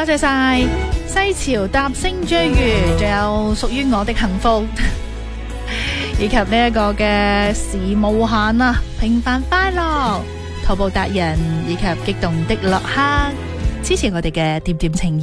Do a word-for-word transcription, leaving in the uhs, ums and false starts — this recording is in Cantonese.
謝晒西潮搭星追魚，仲有屬於我的幸福，以及呢一個嘅時無限啊，平凡快樂，徒步達人以及激動的洛克，支持我哋嘅點點情